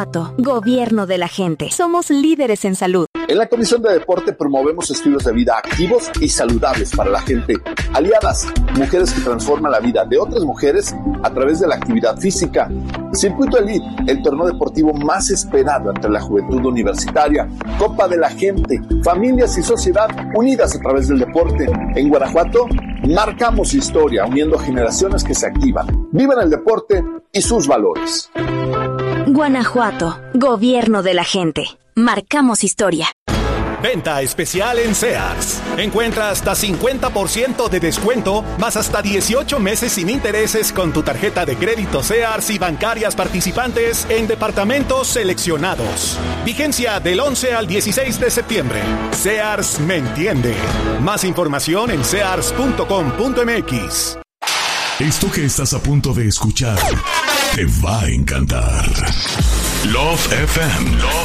Gobierno de la gente. Somos líderes en salud. En la Comisión de Deporte promovemos estilos de vida activos y saludables para la gente. Aliadas, mujeres que transforman la vida de otras mujeres a través de la actividad física. Circuito Elite, el torneo deportivo más esperado entre la juventud universitaria. Copa de la Gente, familias y sociedad unidas a través del deporte. En Guanajuato, marcamos historia uniendo generaciones que se activan, viven el deporte y sus valores. Guanajuato, Gobierno de la gente. Marcamos historia. Venta especial en Sears. Encuentra hasta 50% de descuento, más hasta 18 meses sin intereses con tu tarjeta de crédito Sears y bancarias participantes en departamentos seleccionados. Vigencia del 11 al 16 de septiembre. Sears me entiende. Más información en sears.com.mx. Esto que estás a punto de escuchar te va a encantar. Love FM.